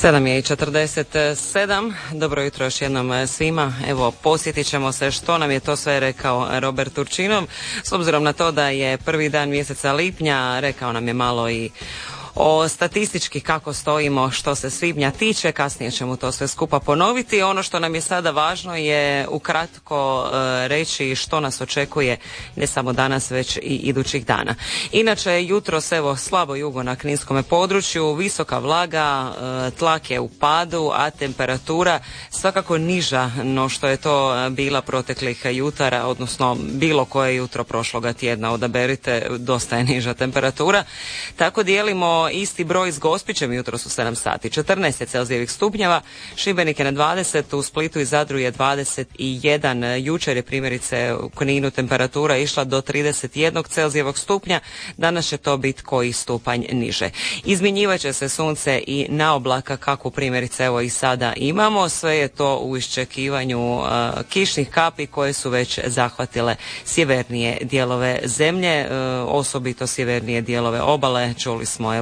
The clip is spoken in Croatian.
7:47. Dobro jutro još jednom svima. Evo, posjetit ćemo se što nam je to sve rekao Robert Turčinov. S obzirom na to da je prvi dan mjeseca lipnja, rekao nam je malo i o statistički kako stojimo što se svibnja tiče. Kasnije ćemo to sve skupa ponoviti. Ono što nam je sada važno je ukratko reći što nas očekuje ne samo danas već i idućih dana. Inače, jutros evo slabo jugo na kninskome području, visoka vlaga, tlak je u padu, a temperatura svakako niža no što je to bila proteklih jutara, odnosno bilo koje jutro prošloga tjedna. Odaberite, dosta je niža temperatura. Tako dijelimo isti broj s Gospićem, jutros u 7 sati 14 Celzijevih stupnjeva, Šibenik je na 20, u Splitu i Zadru je 21, jučer je primjerice u Kninu temperatura išla do 31 Celzijevog stupnja, danas će to biti koji stupanj niže. Izmjenjivat će se sunce i na oblaka kako primjerice evo i sada imamo, sve je to u iščekivanju kišnih kapi koje su već zahvatile sjevernije dijelove zemlje, osobito sjevernije dijelove obale. Čuli smo evo